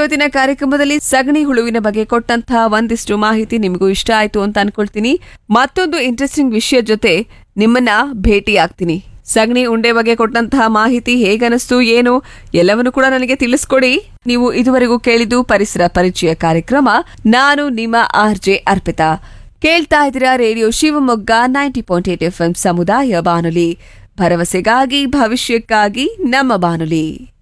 ಇವತ್ತಿನ ಕಾರ್ಯಕ್ರಮದಲ್ಲಿ ಸಗಣಿ ಹುಳುವಿನ ಬಗ್ಗೆ ಕೊಟ್ಟಂತಹ ಒಂದಿಷ್ಟು ಮಾಹಿತಿ ನಿಮಗೂ ಇಷ್ಟ ಆಯ್ತು ಅಂತ ಅನ್ಕೊಳ್ತೀನಿ. ಮತ್ತೊಂದು ಇಂಟ್ರೆಸ್ಟಿಂಗ್ ವಿಷಯ ಜೊತೆ ನಿಮ್ಮನ್ನ ಭೇಟಿ ಆಗ್ತೀನಿ. ಸಗಣಿ ಉಂಡೆ ಬಗ್ಗೆ ಕೊಟ್ಟಂತಹ ಮಾಹಿತಿ ಹೇಗನಿಸ್ತು ಏನು ಎಲ್ಲವನ್ನು ಕೂಡ ನನಗೆ ತಿಳಿಸ್ಕೊಡಿ. ನೀವು ಇದುವರೆಗೂ ಕೇಳಿದ್ದು ಪರಿಸರ ಪರಿಚಯ ಕಾರ್ಯಕ್ರಮ. ನಾನು ನಿಮ್ಮ RJ ಅರ್ಪಿತಾ. ಕೇಳ್ತಾ ಇದ್ದೀರಾ ರೇಡಿಯೋ ಶಿವಮೊಗ್ಗ 90.8 FM ಸಮುದಾಯ ಬಾನುಲಿ. ಭರವಸೆಗಾಗಿ ಭವಿಷ್ಯಕ್ಕಾಗಿ ನಮ್ಮ ಬಾನುಲಿ.